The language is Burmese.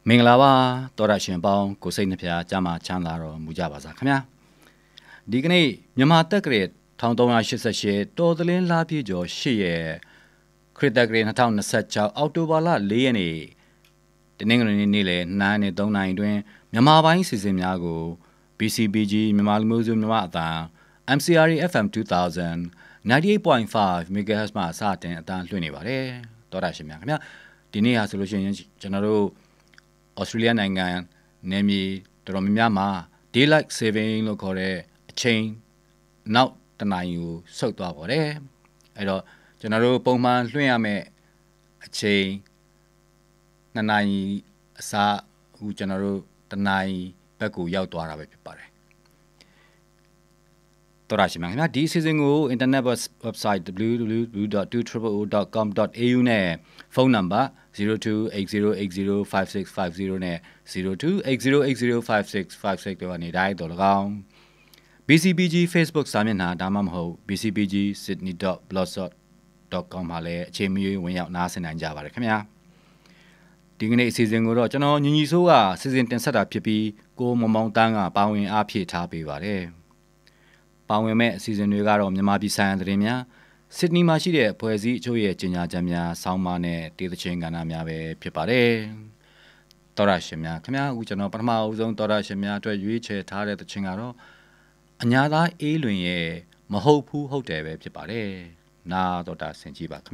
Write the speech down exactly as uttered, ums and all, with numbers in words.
မင်္ဂလာပါတော်ရရှင်ပေါင်းကိုစိတ်နှဖျားကြမှာချမ်းသာတော်မူကြပါစားခင်ဗျာဒီကနေ့မြန်မာတက္ကရာ၁၃၈၈တော်သလင်းလားပြည့်ကျော်၈ရက်ခရစ်တက္ကရာ၂၀၂၆အောက်တိုဘာလ၄ရက်နေ့တနင်္ဂနွေနေ့နေ့လယ်၂နာရီ၃နာရီတွင်မြန်မာပိုင်းစီစဉ်များကို B C B G မြန်မာလူမျိုးစုမြန်မာအသံ M C R A F M two thousand ninety-eight point five megahertz မှာစတင်အသံလွှင့်နေပါတယ်တော်ရရှင်များခင်ဗျာဒီနေ့ဟာဆိုလို့ရှိရင်ကျွန်တော်တို့ဩစတြေးလျနိုင်ငံနယ်မြေတော်တော်များများမှာ daylight saving လို့ခေါ်တဲ့အချိန်နောက်တနာရီကိုဆုတ်သွားပါတယ်အဲ့တော့ကျွန်တော်တို့ပုံမှန်လွှင့်ရမယ့်အချိန်နှစ်နာရီအစားအခုကျွန်တော်တို့တနာရီဘက်ကိုရောက်သွားတာပဲဖြစ်ပါတယ်တော်ရရှိမှာခင်ဗျာဒီအစီအစဉ်ကို internet website w w w dot two triple o dot com dot a u နဲ့ဖုန်းနံပါတ်zero two eight zero eight zero five six five zeroနဲ့zero two eight zero eight zero five six five six တို့ကနေတိုင်းတော်၎င်း B C B G Facebook စာမျက်နှာဒါမှမဟုတ် b c b g sydney dot blogspot dot com မှာလည်းအချိန်မီဝင်ရောက်နားဆင်နိုင်ကြပါတယ်ခင်ဗျာဒီကနေ့အစီအစဉ်ကိုတော့ကျွန်တော်ညီညီဆိုးကစီစဉ်တင်ဆက်တာဖြစ်ပြီးကိုမောင်မောင်တန်းကပါဝင်အားဖြည့်ထားပေးပါတယ်ပါဝင်မဲ့အစီအစဉ်တွေကတော့မြန်မာပြည်ဆိုင်ရာသတင်းများဆစ်ဒနီမှာရှိတဲ့ဖွဲ့စည်းအချို့ရဲ့ကြေညာချက်များဆောင်းပါးနဲ့တေးသချင်းကဏ္ဍများပဲဖြစ်ပါတယ်တော်ရရှင်များခင်ဗျာအခုကျွန်တော်ပထမအဦးဆုံးတော်ရရှင်များအတွက်ရွေးချယ်ထားတဲ့သချင်းကတော့အညာသားအေးလွင်ရဲ့မဟုတ်ဘူးဟုတ်တယ်ပဲဖြစ်ပါတယ်နာတော်တာဆင်ကြည့်ပါ